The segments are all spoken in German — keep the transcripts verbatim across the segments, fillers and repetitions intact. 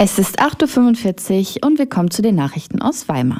Es ist acht Uhr fünfundvierzig und wir kommen zu den Nachrichten aus Weimar.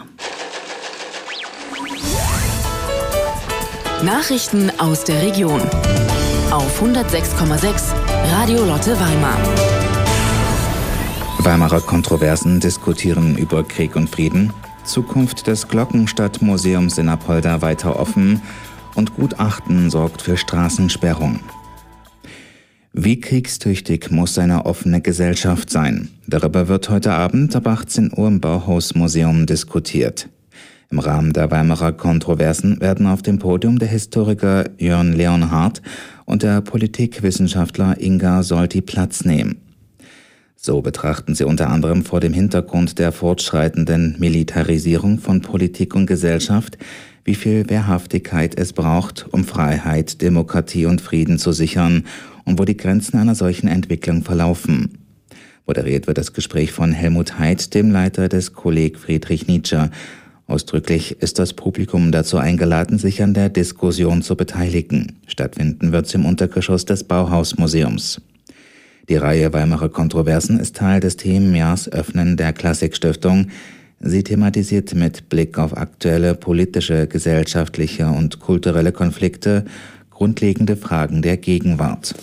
Nachrichten aus der Region auf hundertsechs Komma sechs Radio Lotte Weimar. Weimarer Kontroversen diskutieren über Krieg und Frieden, Zukunft des Glockenstadtmuseums in Apolda weiter offen und Gutachten sorgt für Straßensperrung. Wie kriegstüchtig muss eine offene Gesellschaft sein? Darüber wird heute Abend ab achtzehn Uhr im Bauhausmuseum diskutiert. Im Rahmen der Weimarer Kontroversen werden auf dem Podium der Historiker Jörn Leonhardt und der Politikwissenschaftler Inga Solti Platz nehmen. So betrachten sie unter anderem vor dem Hintergrund der fortschreitenden Militarisierung von Politik und Gesellschaft, wie viel Wehrhaftigkeit es braucht, um Freiheit, Demokratie und Frieden zu sichern und wo die Grenzen einer solchen Entwicklung verlaufen. Moderiert wird das Gespräch von Helmut Heid, dem Leiter des Kolleg Friedrich Nietzsche. Ausdrücklich ist das Publikum dazu eingeladen, sich an der Diskussion zu beteiligen. Stattfinden wird sie im Untergeschoss des Bauhausmuseums. Die Reihe Weimarer Kontroversen ist Teil des Themenjahrs Öffnen der Klassikstiftung. Sie thematisiert mit Blick auf aktuelle politische, gesellschaftliche und kulturelle Konflikte grundlegende Fragen der Gegenwart.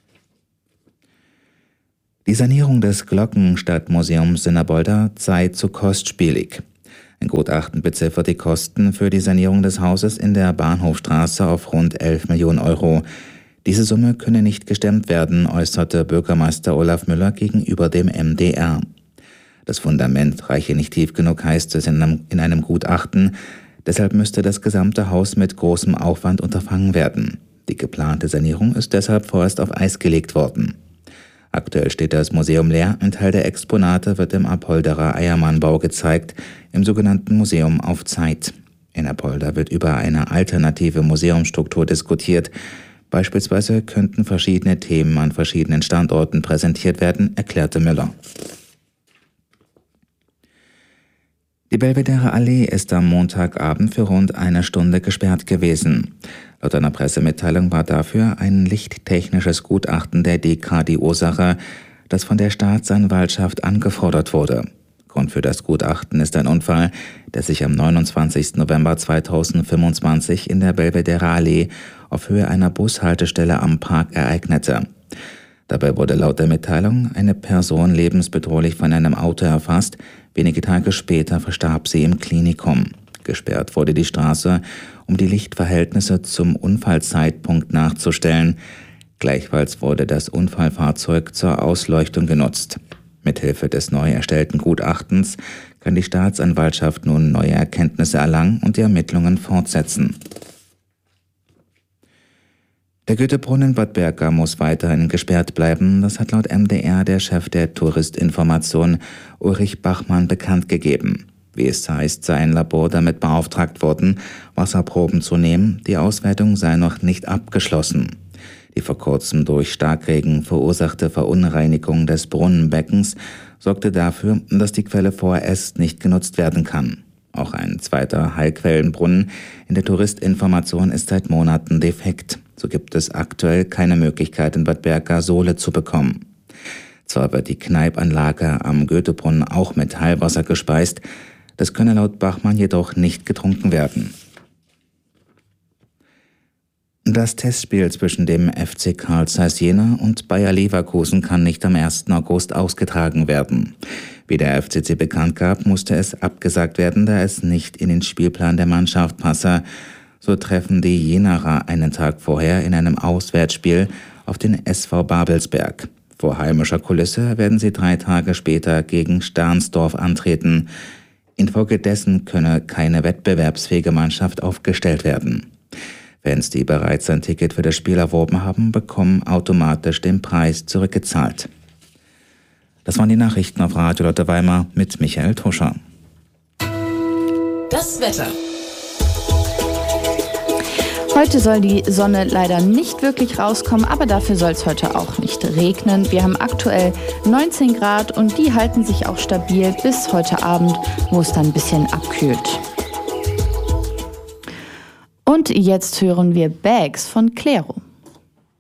Die Sanierung des Glockenstadtmuseums in Apolda sei zu kostspielig. Ein Gutachten beziffert die Kosten für die Sanierung des Hauses in der Bahnhofstraße auf rund elf Millionen Euro. Diese Summe könne nicht gestemmt werden, äußerte Bürgermeister Olaf Müller gegenüber dem M D R. Das Fundament reiche nicht tief genug, heißt es in einem, in einem Gutachten. Deshalb müsste das gesamte Haus mit großem Aufwand unterfangen werden. Die geplante Sanierung ist deshalb vorerst auf Eis gelegt worden. Aktuell steht das Museum leer, ein Teil der Exponate wird im Apolderer Eiermannbau gezeigt, im sogenannten Museum auf Zeit. In Apolda wird über eine alternative Museumsstruktur diskutiert. Beispielsweise könnten verschiedene Themen an verschiedenen Standorten präsentiert werden, erklärte Müller. Die Belvedere Allee ist am Montagabend für rund eine Stunde gesperrt gewesen. Laut einer Pressemitteilung war dafür ein lichttechnisches Gutachten der D K die Ursache, das von der Staatsanwaltschaft angefordert wurde. Grund für das Gutachten ist ein Unfall, der sich am neunundzwanzigsten November zweitausendfünfundzwanzig in der Belvedere Allee auf Höhe einer Bushaltestelle am Park ereignete. Dabei wurde laut der Mitteilung eine Person lebensbedrohlich von einem Auto erfasst. Wenige Tage später verstarb sie im Klinikum. Gesperrt wurde die Straße, um die Lichtverhältnisse zum Unfallzeitpunkt nachzustellen. Gleichfalls wurde das Unfallfahrzeug zur Ausleuchtung genutzt. Mithilfe des neu erstellten Gutachtens kann die Staatsanwaltschaft nun neue Erkenntnisse erlangen und die Ermittlungen fortsetzen. Der Goethebrunnen in Bad Berka muss weiterhin gesperrt bleiben. Das hat laut M D R der Chef der Touristinformation Ulrich Bachmann bekannt gegeben. Wie es heißt, sei ein Labor damit beauftragt worden, Wasserproben zu nehmen. Die Auswertung sei noch nicht abgeschlossen. Die vor kurzem durch Starkregen verursachte Verunreinigung des Brunnenbeckens sorgte dafür, dass die Quelle vorerst nicht genutzt werden kann. Auch ein zweiter Heilquellenbrunnen in der Touristinformation ist seit Monaten defekt. So gibt es aktuell keine Möglichkeit, in Bad Berka Sohle zu bekommen. Zwar wird die Kneipanlage am Goethebrunnen auch mit Heilwasser gespeist, das könne laut Bachmann jedoch nicht getrunken werden. Das Testspiel zwischen dem F C Carl Zeiss Jena und Bayer Leverkusen kann nicht am ersten August ausgetragen werden. Wie der F C C bekannt gab, musste es abgesagt werden, da es nicht in den Spielplan der Mannschaft passe. So treffen die Jenaer einen Tag vorher in einem Auswärtsspiel auf den S V Babelsberg. Vor heimischer Kulisse werden sie drei Tage später gegen Stahnsdorf antreten. Infolgedessen könne keine wettbewerbsfähige Mannschaft aufgestellt werden. Fans, die bereits ein Ticket für das Spiel erworben haben, bekommen automatisch den Preis zurückgezahlt. Das waren die Nachrichten auf Radio Lotte Weimar mit Michael Tuscher. Das Wetter. Heute soll die Sonne leider nicht wirklich rauskommen, aber dafür soll es heute auch nicht regnen. Wir haben aktuell neunzehn Grad und die halten sich auch stabil bis heute Abend, wo es dann ein bisschen abkühlt. Und jetzt hören wir Bags von Clairo.